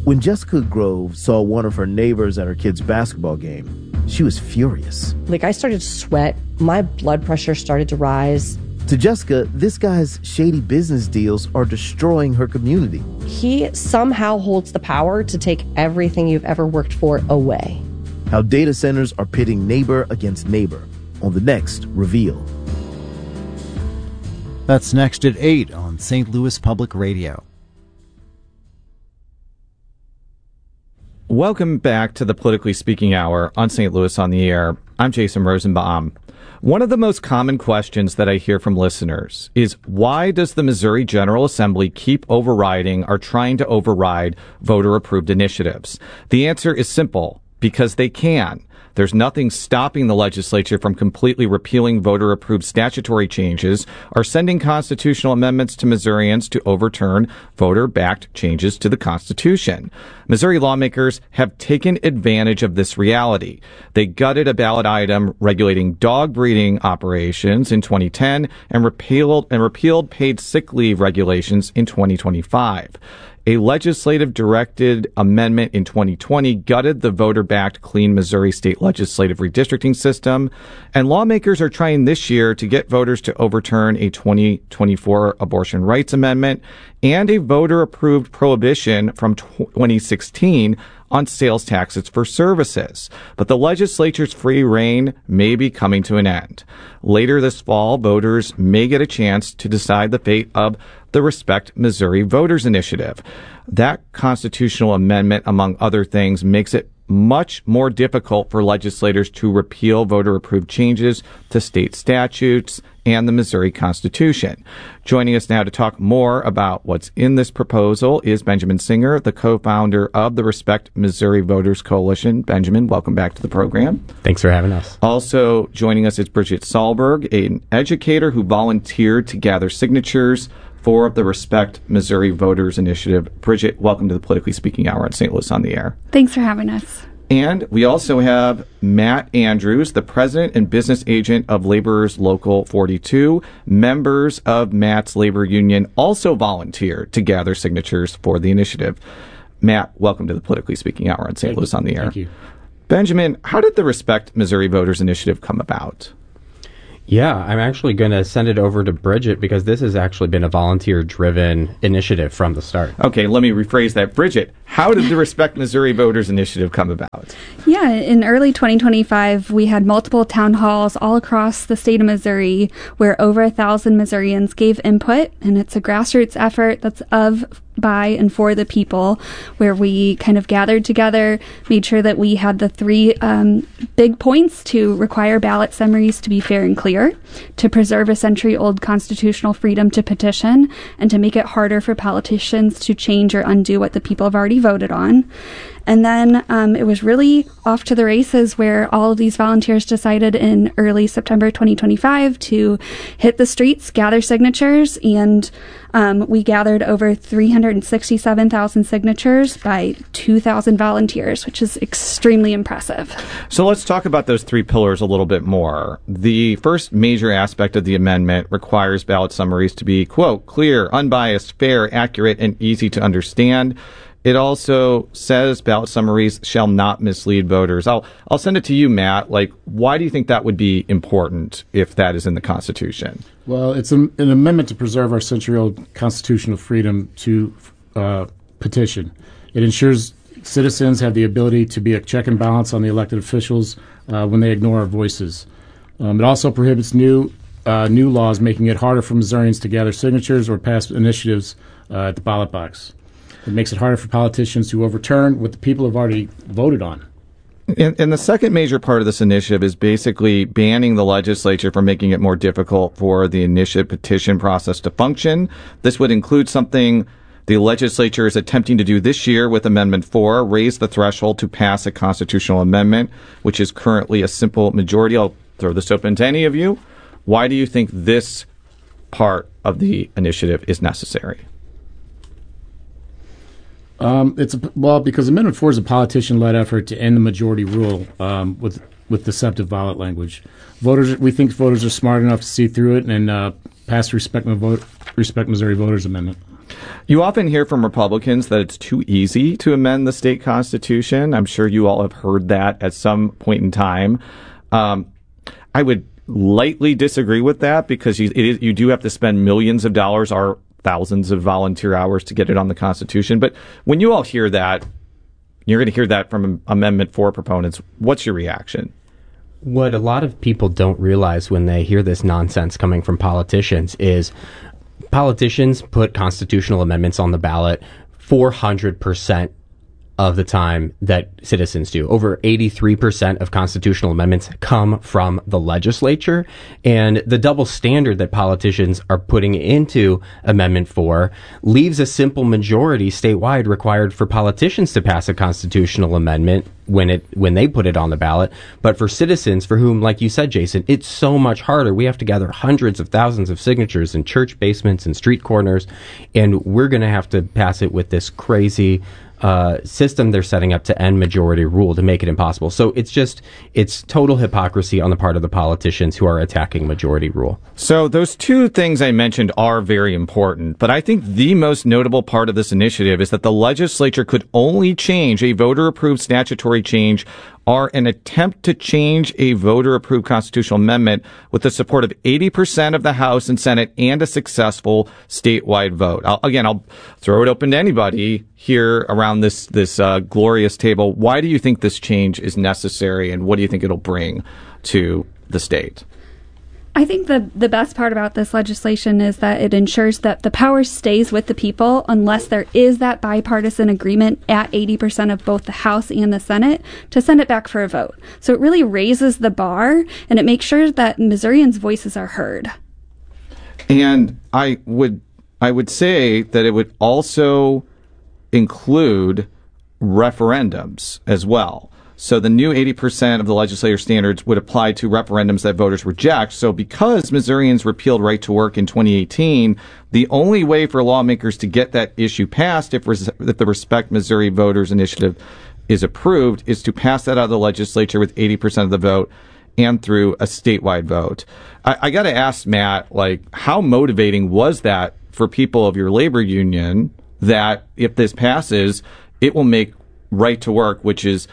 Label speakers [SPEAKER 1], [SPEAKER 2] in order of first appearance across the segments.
[SPEAKER 1] When Jessica Grove saw one of her neighbors at her kid's basketball game, she was furious.
[SPEAKER 2] I started to sweat. My blood pressure started to rise.
[SPEAKER 1] To Jessica, this guy's shady business deals are destroying her community.
[SPEAKER 2] He somehow holds the power to take everything you've ever worked for away.
[SPEAKER 1] How data centers are pitting neighbor against neighbor on the next Reveal.
[SPEAKER 3] That's next at 8 on St. Louis Public Radio.
[SPEAKER 4] Welcome back to the Politically Speaking Hour on St. Louis on the Air. I'm Jason Rosenbaum. One of the most common questions that I hear from listeners is, why does the Missouri General Assembly keep overriding or trying to override voter-approved initiatives? The answer is simple: because they can. There's nothing stopping the legislature from completely repealing voter-approved statutory changes or sending constitutional amendments to Missourians to overturn voter-backed changes to the Constitution. Missouri lawmakers have taken advantage of this reality. They gutted a ballot item regulating dog breeding operations in 2010 and repealed paid sick leave regulations in 2025. A legislative-directed amendment in 2020 gutted the voter-backed Clean Missouri State Legislative Redistricting System, and lawmakers are trying this year to get voters to overturn a 2024 abortion rights amendment and a voter-approved prohibition from 2016 on sales taxes for services. But the legislature's free reign may be coming to an end. Later this fall, voters may get a chance to decide the fate of the Respect Missouri Voters Initiative. That constitutional amendment, among other things, makes it much more difficult for legislators to repeal voter-approved changes to state statutes and the Missouri Constitution. Joining us now to talk more about what's in this proposal is Benjamin Singer, the co-founder of the Respect Missouri Voters Coalition. Benjamin, welcome back to the program.
[SPEAKER 5] Thanks for having us.
[SPEAKER 4] Also joining us is Bridget Sahlberg, an educator who volunteered to gather signatures for the Respect Missouri Voters Initiative. Bridget, welcome to the Politically Speaking Hour on St. Louis on the Air.
[SPEAKER 6] Thanks for having us.
[SPEAKER 4] And we also have Matt Andrews, the president and business agent of Laborers Local 42. Members of Matt's labor union also volunteered to gather signatures for the initiative. Matt, welcome to the Politically Speaking Hour on St. Louis on the Air.
[SPEAKER 5] Thank you.
[SPEAKER 4] Benjamin, how did the Respect Missouri Voters Initiative come about?
[SPEAKER 5] Yeah, I'm actually going to send it over to Bridget because this has actually been a volunteer-driven initiative from the start.
[SPEAKER 4] Okay, let me rephrase that. Bridget, how did the Respect Missouri Voters Initiative come about?
[SPEAKER 6] Yeah, in early 2025, we had multiple town halls all across the state of Missouri where over 1,000 Missourians gave input, and it's a grassroots effort that's of, by, and for the people, where we kind of gathered together, made sure that we had the three big points: to require ballot summaries to be fair and clear, to preserve a century-old constitutional freedom to petition, and to make it harder for politicians to change or undo what the people have already voted on. And then it was really off to the races, where all of these volunteers decided in early September 2025 to hit the streets, gather signatures, and we gathered over 367,000 signatures by 2,000 volunteers, which is extremely impressive.
[SPEAKER 4] So let's talk about those three pillars a little bit more. The first major aspect of the amendment requires ballot summaries to be, quote, clear, unbiased, fair, accurate, and easy to understand. It also says ballot summaries shall not mislead voters. I'll send it to you, Matt. Why do you think that would be important if that is in the Constitution?
[SPEAKER 7] Well, it's an amendment to preserve our century-old constitutional freedom to petition. It ensures citizens have the ability to be a check and balance on the elected officials when they ignore our voices. It also prohibits new laws making it harder for Missourians to gather signatures or pass initiatives at the ballot box. It makes it harder for politicians to overturn what the people have already voted on.
[SPEAKER 4] And the second major part of this initiative is basically banning the legislature from making it more difficult for the initiative petition process to function. This would include something the legislature is attempting to do this year with Amendment 4, raise the threshold to pass a constitutional amendment, which is currently a simple majority. I'll throw this open to any of you. Why do you think this part of the initiative is necessary?
[SPEAKER 7] Because Amendment 4 is a politician-led effort to end the majority rule with deceptive ballot language. We think voters are smart enough to see through it and pass Respect Missouri Voters Amendment.
[SPEAKER 4] You often hear from Republicans that it's too easy to amend the state constitution. I'm sure you all have heard that at some point in time. I would lightly disagree with that because you do have to spend millions of dollars or thousands of volunteer hours to get it on the Constitution. But when you all hear that, you're going to hear that from Amendment 4 proponents. What's your reaction?
[SPEAKER 5] What a lot of people don't realize when they hear this nonsense coming from politicians is politicians put constitutional amendments on the ballot 400% of the time that citizens do. Over 83% of constitutional amendments come from the legislature, and the double standard that politicians are putting into Amendment 4 leaves a simple majority statewide required for politicians to pass a constitutional amendment when they put it on the ballot. But for citizens for whom, like you said, Jason, it's so much harder. We have to gather hundreds of thousands of signatures in church basements and street corners, and we're going to have to pass it with this crazy system they're setting up to end majority rule to make it impossible. So it's total hypocrisy on the part of the politicians who are attacking majority rule.
[SPEAKER 4] So those two things I mentioned are very important, but I think the most notable part of this initiative is that the legislature could only change a voter-approved statutory change or an attempt to change a voter-approved constitutional amendment with the support of 80% of the House and Senate and a successful statewide vote. I'll throw it open to anybody here around this glorious table. Why do you think this change is necessary, and what do you think it'll bring to the state?
[SPEAKER 6] I think the best part about this legislation is that it ensures that the power stays with the people unless there is that bipartisan agreement at 80% of both the House and the Senate to send it back for a vote. So it really raises the bar, and it makes sure that Missourians' voices are heard. And
[SPEAKER 4] I would say that it would also include referendums as well. So the new 80% of the legislative standards would apply to referendums that voters reject. So because Missourians repealed right to work in 2018, the only way for lawmakers to get that issue passed if the Respect Missouri Voters Initiative is approved is to pass that out of the legislature with 80% of the vote and through a statewide vote. I got to ask Matt, how motivating was that for people of your labor union that if this passes, it will make right to work, which is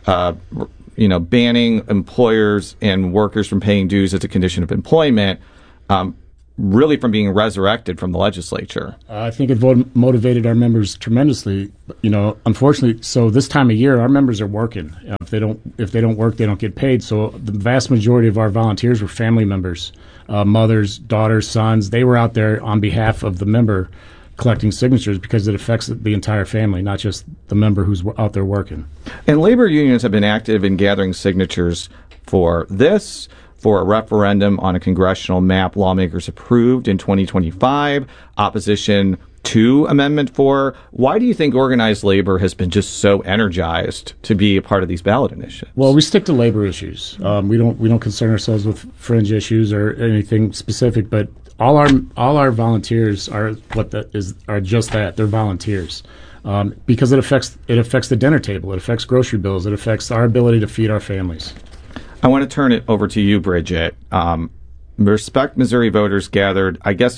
[SPEAKER 4] banning employers and workers from paying dues as a condition of employment, really from being resurrected from the legislature?
[SPEAKER 7] I think it motivated our members tremendously. Unfortunately, so this time of year, our members are working. If they don't work, they don't get paid. So the vast majority of our volunteers were family members, mothers, daughters, sons. They were out there on behalf of the member collecting signatures because it affects the entire family, not just the member who's out there working.
[SPEAKER 4] And labor unions have been active in gathering signatures for this, for a referendum on a congressional map lawmakers approved in 2025, opposition to Amendment 4. Why do you think organized labor has been just so energized to be a part of these ballot initiatives?
[SPEAKER 7] Well, we stick to labor issues. We don't concern ourselves with fringe issues or anything specific, but all our volunteers are just that. They're volunteers. Because it affects the dinner table, it affects grocery bills, it affects our ability to feed our families.
[SPEAKER 4] I want to turn it over to you, Bridget. Respect Missouri voters gathered, I guess,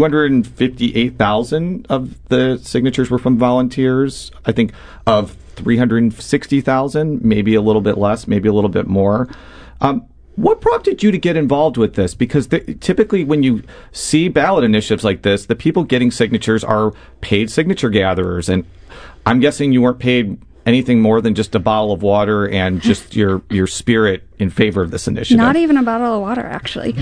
[SPEAKER 4] 258,000 of the signatures were from volunteers. I think of 360,000, maybe a little bit less, maybe a little bit more. What prompted you to get involved with this? Because typically when you see ballot initiatives like this, the people getting signatures are paid signature gatherers. And I'm guessing you weren't paid anything more than just a bottle of water and just your spirit in favor of this initiative.
[SPEAKER 6] Not even a bottle of water, actually.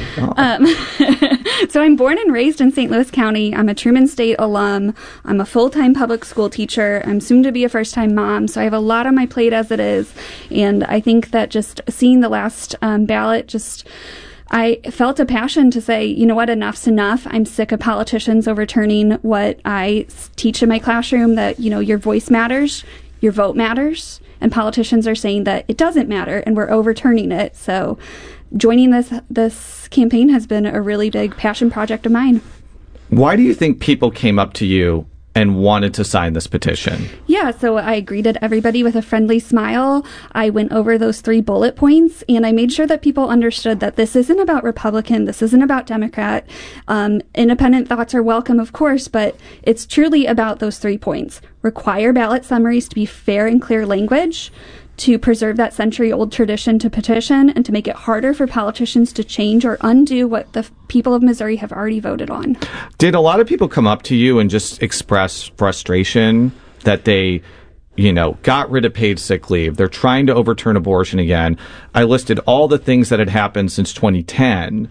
[SPEAKER 6] So I'm born and raised in St. Louis County. I'm a Truman State alum. I'm a full-time public school teacher. I'm soon to be a first-time mom, so I have a lot on my plate as it is. And I think that just seeing the last ballot, I felt a passion to say, you know what, enough's enough. I'm sick of politicians overturning what I teach in my classroom, that, your voice matters, your vote matters, and politicians are saying that it doesn't matter, and we're overturning it. So joining this campaign has been a really big passion project of mine.
[SPEAKER 4] Why do you think people came up to you and wanted to sign this petition?
[SPEAKER 6] Yeah, so I greeted everybody with a friendly smile. I went over those 3 bullet points, and I made sure that people understood that this isn't about Republican, this isn't about Democrat. Independent thoughts are welcome, of course, but it's truly about those 3 points. Require ballot summaries to be fair and clear language, to preserve that century-old tradition to petition, and to make it harder for politicians to change or undo what the people of Missouri have already voted on.
[SPEAKER 4] Did a lot of people come up to you and just express frustration that they, got rid of paid sick leave? They're trying to overturn abortion again. I listed all the things that had happened since 2010.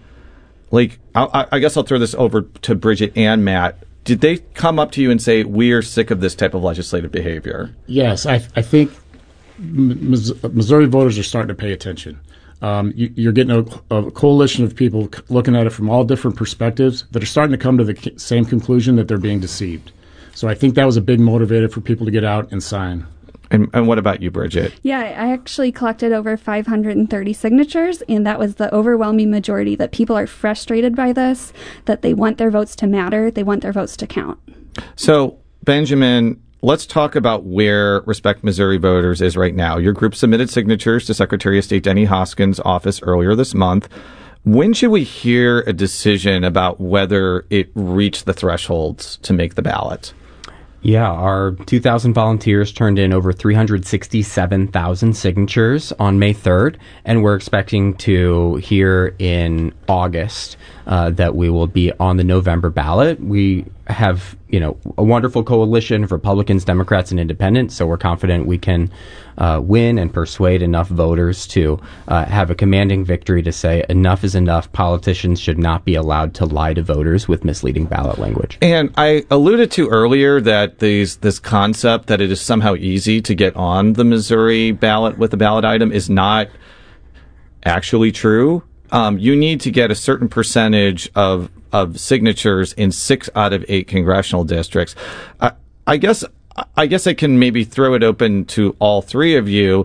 [SPEAKER 4] I guess I'll throw this over to Bridget and Matt. Did they come up to you and say, we are sick of this type of legislative behavior?
[SPEAKER 7] Yes, I think Missouri voters are starting to pay attention. You're getting a coalition of people looking at it from all different perspectives that are starting to come to the same conclusion that they're being deceived. So I think that was a big motivator for people to get out and sign.
[SPEAKER 4] And what about you, Bridget?
[SPEAKER 6] Yeah, I actually collected over 530 signatures, and that was the overwhelming majority that people are frustrated by this, that they want their votes to matter, they want their votes to count.
[SPEAKER 4] So, Benjamin, let's talk about where Respect Missouri Voters is right now. Your group submitted signatures to Secretary of State Denny Hoskins' office earlier this month. When should we hear a decision about whether it reached the thresholds to make the ballot?
[SPEAKER 5] Yeah, our 2,000 volunteers turned in over 367,000 signatures on May 3rd, and we're expecting to hear in August that we will be on the November ballot. We have, a wonderful coalition of Republicans, Democrats, and Independents, so we're confident we can win and persuade enough voters to have a commanding victory to say enough is enough. Politicians should not be allowed to lie to voters with misleading ballot language.
[SPEAKER 4] And I alluded to earlier that this concept that it is somehow easy to get on the Missouri ballot with a ballot item is not actually true. You need to get a certain percentage of signatures in 6 out of 8 congressional districts. I guess I can maybe throw it open to all 3 of you.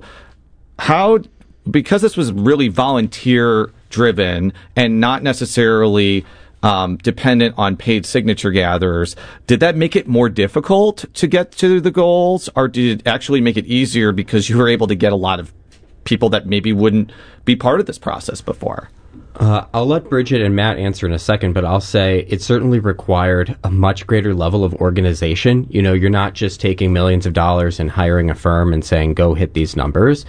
[SPEAKER 4] Because this was really volunteer driven and not necessarily dependent on paid signature gatherers, did that make it more difficult to get to the goals, or did it actually make it easier because you were able to get a lot of people that maybe wouldn't be part of this process before?
[SPEAKER 5] I'll let Bridget and Matt answer in a second, but I'll say it certainly required a much greater level of organization. You're not just taking millions of dollars and hiring a firm and saying, go hit these numbers.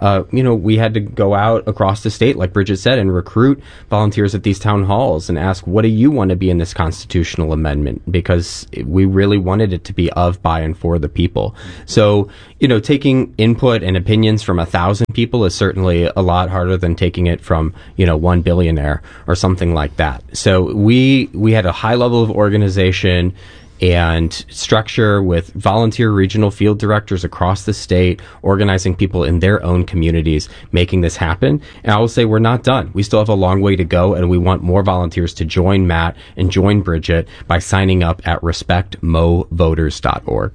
[SPEAKER 5] We had to go out across the state, like Bridget said, and recruit volunteers at these town halls and ask, what do you want to be in this constitutional amendment? Because we really wanted it to be of, by, and for the people. So, taking input and opinions from 1,000 people is certainly a lot harder than taking it from, 1 billionaire or something like that. So we had a high level of organization and structure with volunteer regional field directors across the state, organizing people in their own communities, making this happen. And I will say we're not done. We still have a long way to go, and we want more volunteers to join Matt and join Bridget by signing up at respectmovoters.org.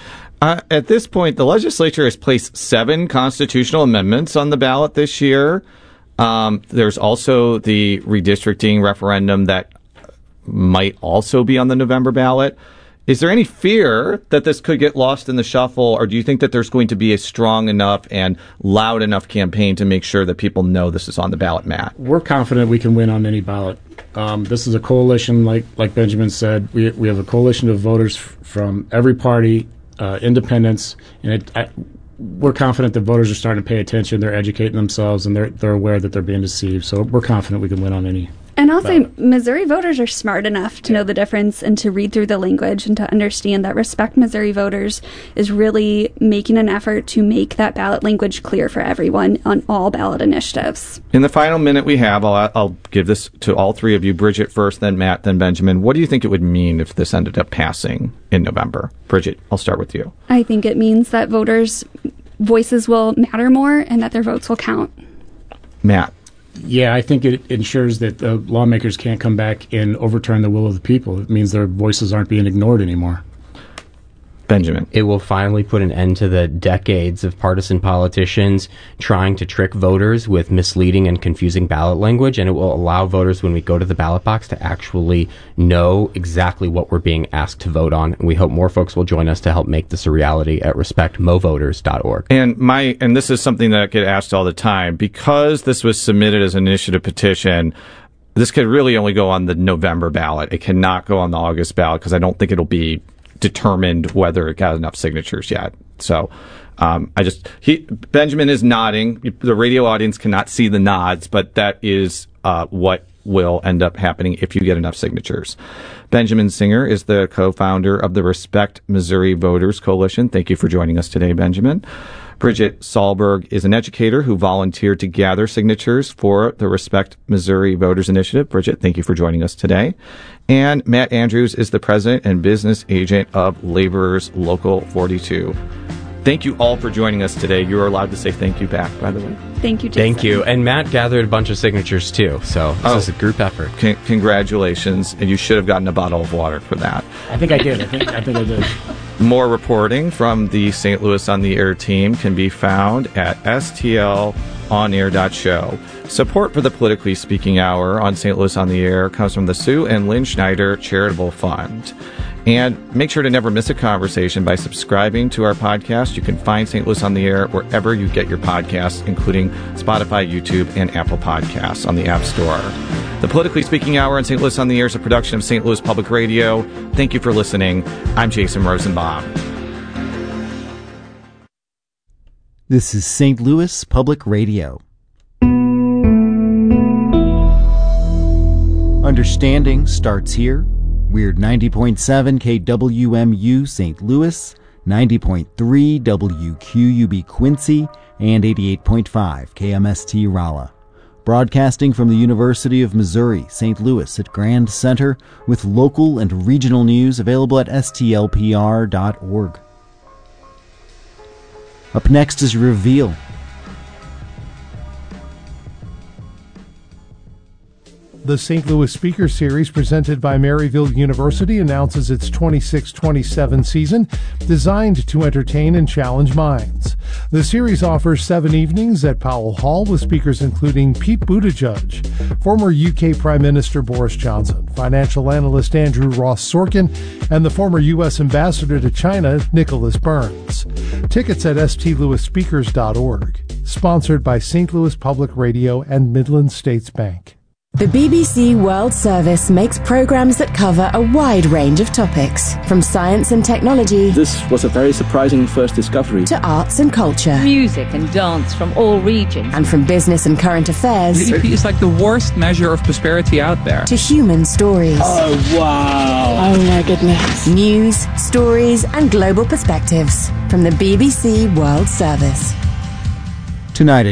[SPEAKER 4] At this point, the legislature has placed 7 constitutional amendments on the ballot this year. There's also the redistricting referendum that might also be on the November ballot. Is there any fear that this could get lost in the shuffle, or do you think that there's going to be a strong enough and loud enough campaign to make sure that people know this is on the ballot, Matt?
[SPEAKER 7] We're confident we can win on any ballot. This is a coalition, like Benjamin said. We have a coalition of voters from every party, independents, and we're confident that voters are starting to pay attention. They're educating themselves, and they're aware that they're being deceived. So we're confident we can win on any.
[SPEAKER 6] And I'll say Missouri voters are smart enough to know the difference and to read through the language and to understand that Respect Missouri Voters is really making an effort to make that ballot language clear for everyone on all ballot initiatives.
[SPEAKER 4] In the final minute we have, I'll give this to all 3 of you. Bridget first, then Matt, then Benjamin. What do you think it would mean if this ended up passing in November? Bridget, I'll start with you.
[SPEAKER 6] I think it means that voters' voices will matter more and that their votes will count.
[SPEAKER 4] Matt.
[SPEAKER 7] Yeah, I think it ensures that the lawmakers can't come back and overturn the will of the people. It means their voices aren't being ignored anymore.
[SPEAKER 4] Benjamin.
[SPEAKER 5] It will finally put an end to the decades of partisan politicians trying to trick voters with misleading and confusing ballot language, and it will allow voters, when we go to the ballot box, to actually know exactly what we're being asked to vote on. And we hope more folks will join us to help make this a reality at respectmovoters.org.
[SPEAKER 4] And this is something that I get asked all the time. Because this was submitted as an initiative petition, this could really only go on the November ballot. It cannot go on the August ballot because I don't think it'll be determined whether it got enough signatures yet. So Benjamin is nodding. The radio audience cannot see the nods, but that is what will end up happening if you get enough signatures. Benjamin Singer is the co-founder of the Respect Missouri Voters Coalition. Thank you for joining us today, Benjamin. Bridget Sahlberg is an educator who volunteered to gather signatures for the Respect Missouri Voters Initiative. Bridget, thank you for joining us today. And Matt Andrews is the president and business agent of Laborers Local 42. Thank you all for joining us today. You are allowed to say thank you back, by the way.
[SPEAKER 6] Thank you, Jason.
[SPEAKER 5] Thank you. And Matt gathered a bunch of signatures, too. So this is a group effort.
[SPEAKER 4] Congratulations. And you should have gotten a bottle of water for that.
[SPEAKER 7] I think I did. I think I did.
[SPEAKER 4] More reporting from the St. Louis on the Air team can be found at stlonair.show. Support for the Politically Speaking Hour on St. Louis on the Air comes from the Sue and Lynn Schneider Charitable Fund. And make sure to never miss a conversation by subscribing to our podcast. You can find St. Louis on the Air wherever you get your podcasts, including Spotify, YouTube, and Apple Podcasts on the App Store. The Politically Speaking Hour on St. Louis on the Air is a production of St. Louis Public Radio. Thank you for listening. I'm Jason Rosenbaum.
[SPEAKER 3] This is St. Louis Public Radio. Understanding starts here. We're 90.7 KWMU St. Louis, 90.3 WQUB Quincy, and 88.5 KMST Rolla. Broadcasting from the University of Missouri, St. Louis at Grand Center, with local and regional news available at stlpr.org. Up next is Reveal.
[SPEAKER 8] The St. Louis Speaker Series, presented by Maryville University, announces its 26-27 season, designed to entertain and challenge minds. The series offers 7 evenings at Powell Hall with speakers including Pete Buttigieg, former UK Prime Minister Boris Johnson, financial analyst Andrew Ross Sorkin, and the former U.S. Ambassador to China, Nicholas Burns. Tickets at stlouisspeakers.org. Sponsored by St. Louis Public Radio and Midland States Bank.
[SPEAKER 9] The BBC World Service makes programs that cover a wide range of topics, from science and technology.
[SPEAKER 10] This was a very surprising first discovery.
[SPEAKER 9] To arts and culture.
[SPEAKER 11] Music and dance from all regions.
[SPEAKER 9] And from business and current affairs.
[SPEAKER 12] GDP is like the worst measure of prosperity out there.
[SPEAKER 9] To human stories.
[SPEAKER 10] Oh, wow.
[SPEAKER 9] Oh, my goodness. News, stories, and global perspectives from the BBC World Service.
[SPEAKER 3] Tonight